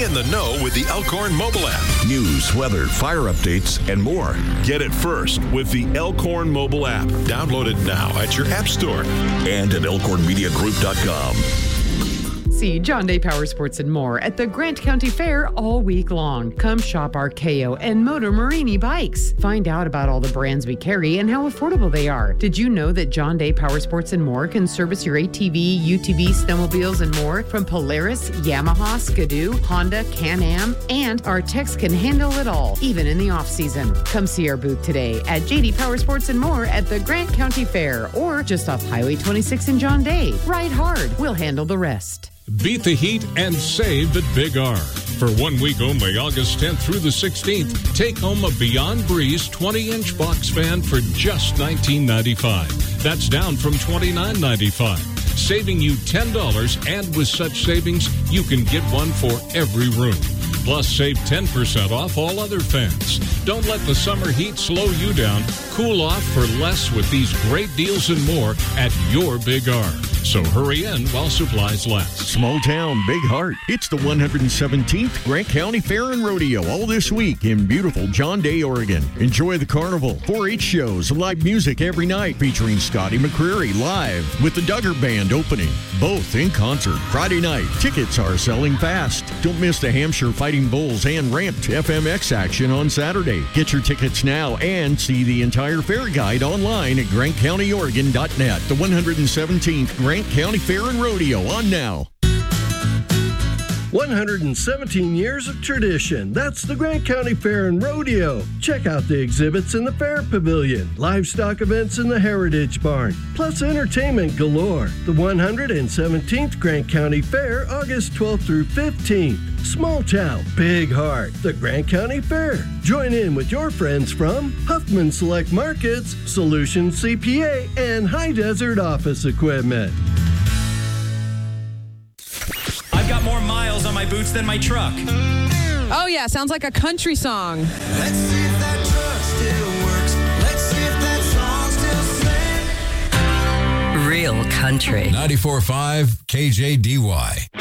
in the know with the Elkhorn mobile app. News, weather, fire updates, and more. Get it first with the Elkhorn mobile app. Download it now at your app store and at elkhornmediagroup.com. See John Day Power Sports and more at the Grant County Fair all week long. Come shop our KO and Moto Marini bikes. Find out about all the brands we carry and how affordable they are. Did you know that John Day Power Sports and more can service your ATV, UTV, snowmobiles, and more from Polaris, Yamaha, Skidoo, Honda, Can-Am, and our techs can handle it all, even in the off-season. Come see our booth today at JD Power Sports and more at the Grant County Fair or just off Highway 26 in John Day. Ride hard. We'll handle the rest. Beat the heat and save at Big R. For 1 week only, August 10th through the 16th, take home a Beyond Breeze 20-inch box fan for just $19.95. That's down from $29.95, saving you $10, and with such savings, you can get one for every room. Plus, save 10% off all other fans. Don't let the summer heat slow you down. Cool off for less with these great deals and more at your Big R. So hurry in while supplies last. Small town, big heart. It's the 117th Grant County Fair and Rodeo all this week in beautiful John Day, Oregon. Enjoy the carnival, 4-H shows, and live music every night featuring Scotty McCreery live with the Duggar Band opening, both in concert Friday night. Tickets are selling fast. Don't miss the Hampshire Fighting Bulls and Ramped FMX action on Saturday. Get your tickets now and see the entire fair guide online at grantcountyoregon.net. The 117th Grant County Fair and Rodeo on now. 117 years of tradition. That's the Grant County Fair and Rodeo. Check out the exhibits in the Fair Pavilion, livestock events in the Heritage Barn, plus entertainment galore. The 117th Grant County Fair, August 12th through 15th. Small town, big heart. The Grant County Fair. Join in with your friends from Huffman Select Markets, Solutions CPA, and High Desert Office Equipment. I've got more miles on my boots than my truck. Oh, yeah. Sounds like a country song. Let's see if that truck still works. Let's see if that song still sings. Real country. 94.5 KJDY.